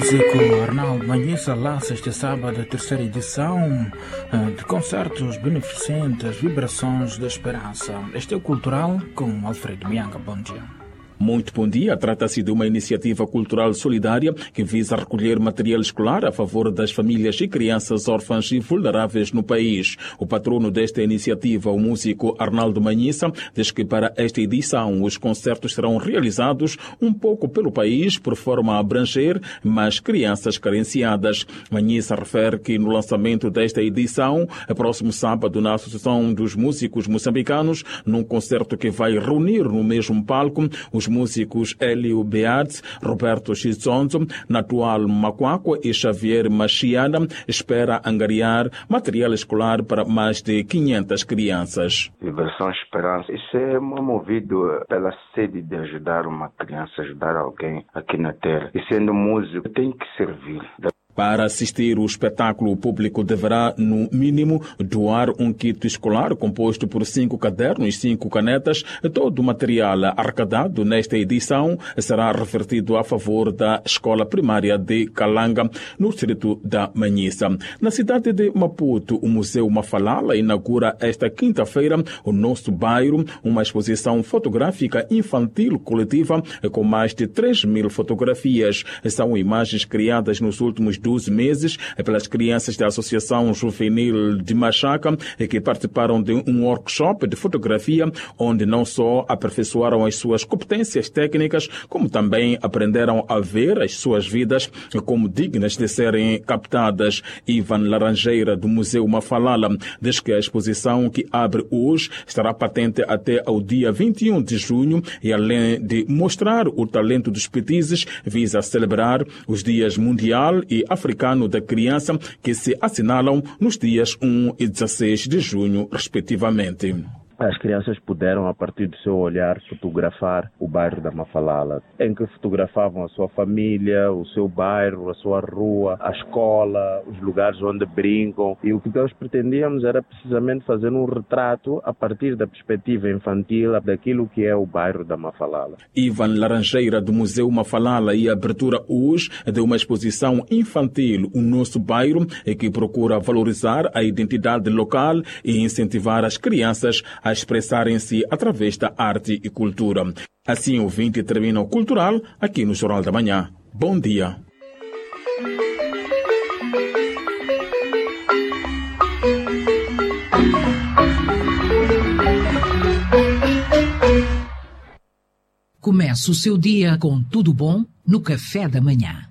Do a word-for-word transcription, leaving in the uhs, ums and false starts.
músico Arnaldo Manhissa lança este sábado a terceira edição de concertos beneficentes Vibrações da Esperança. Este é o Cultural com Alfredo Mianga. Bom dia. Muito bom dia. Trata-se de uma iniciativa cultural solidária que visa recolher material escolar a favor das famílias e crianças órfãs e vulneráveis no país. O patrono desta iniciativa, o músico Arnaldo Manhissa, diz que para esta edição os concertos serão realizados um pouco pelo país por forma a abranger mais crianças carenciadas. Manhissa refere que no lançamento desta edição, próximo sábado, na Associação dos Músicos Moçambicanos, num concerto que vai reunir no mesmo palco os músicos Hélio Beatz, Roberto Chizonzo, Natual Macuaco e Xavier Machiana, espera angariar material escolar para mais de quinhentas crianças. Vibração Esperança, isso é movido pela sede de ajudar uma criança, ajudar alguém aqui na Terra. E sendo músico, tem que servir. Para assistir o espetáculo, o público deverá, no mínimo, doar um kit escolar composto por cinco cadernos e cinco canetas. Todo o material arrecadado nesta edição será revertido a favor da escola primária de Calanga, no distrito da Manhissa. Na cidade de Maputo, o Museu Mafalala inaugura esta quinta-feira o nosso bairro, uma exposição fotográfica infantil coletiva com mais de três mil fotografias. São imagens criadas nos últimos doze meses pelas crianças da Associação Juvenil de Machaca, que participaram de um workshop de fotografia onde não só aperfeiçoaram as suas competências técnicas, como também aprenderam a ver as suas vidas como dignas de serem captadas. Ivan Laranjeira, do Museu Mafalala, diz que a exposição, que abre hoje, estará patente até ao dia vinte e um de junho e, além de mostrar o talento dos petizes, visa celebrar os dias mundial e africano da criança, que se assinalam nos dias um e dezesseis de junho, respectivamente. As crianças puderam, a partir do seu olhar, fotografar o bairro da Mafalala, em que fotografavam a sua família, o seu bairro, a sua rua, a escola, os lugares onde brincam. E o que nós pretendíamos era precisamente fazer um retrato a partir da perspectiva infantil daquilo que é o bairro da Mafalala. Ivan Laranjeira, do Museu Mafalala, e a abertura hoje de uma exposição infantil, o nosso bairro, que procura valorizar a identidade local e incentivar as crianças a expressarem-se através da arte e cultura. Assim, o vinte termina o Cultural aqui no Jornal da Manhã. Bom dia. Comece o seu dia com tudo bom no Café da Manhã.